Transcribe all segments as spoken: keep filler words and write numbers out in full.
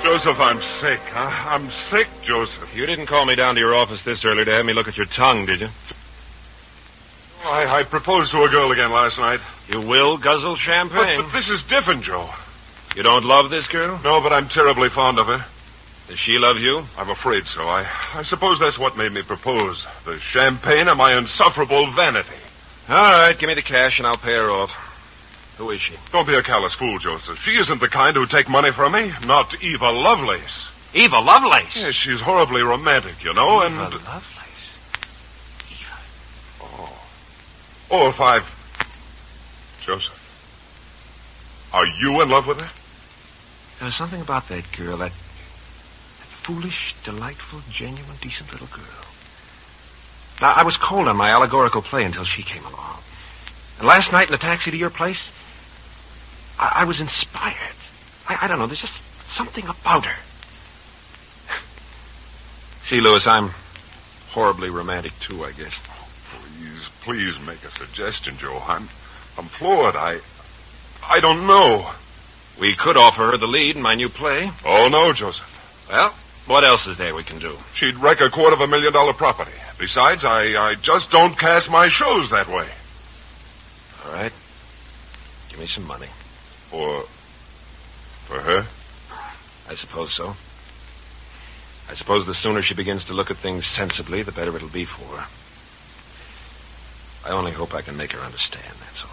Joseph, I'm sick. Huh? I'm sick, Joseph. You didn't call me down to your office this early to have me look at your tongue, did you? I, I proposed to a girl again last night. You will guzzle champagne? But, but this is different, Joe. You don't love this girl? No, but I'm terribly fond of her. Does she love you? I'm afraid so. I, I suppose that's what made me propose. The champagne and my insufferable vanity. All right, give me the cash and I'll pay her off. Who is she? Don't be a callous fool, Joseph. She isn't the kind who'd take money from me. Not Eva Lovelace. Eva Lovelace? Yes, she's horribly romantic, you know, and... Eva Lovelace? Eva. Oh. Oh, if I've... Joseph. Are you in love with her? There's something about that girl, that, that foolish, delightful, genuine, decent little girl. Now, I was cold on my allegorical play until she came along. And last night in the taxi to your place, I, I was inspired. I, I don't know, there's just something about her. See, Louis, I'm horribly romantic, too, I guess. Oh, please, please make a suggestion, Joe. I'm, I'm floored. I... I don't know. We could offer her the lead in my new play. Oh, no, Joseph. Well, what else is there we can do? She'd wreck a quarter of a million dollar property. Besides, I, I just don't cast my shows that way. All right. Give me some money. For... for her? I suppose so. I suppose the sooner she begins to look at things sensibly, the better it'll be for her. I only hope I can make her understand, that's all.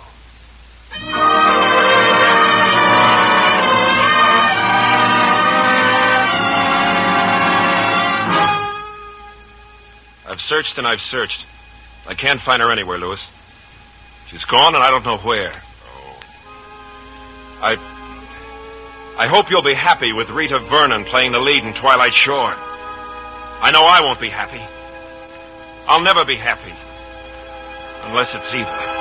I've searched and I've searched. I can't find her anywhere, Louis. She's gone and I don't know where. Oh. I... I hope you'll be happy with Rita Vernon playing the lead in Twilight Shore. I know I won't be happy. I'll never be happy. Unless it's Eva.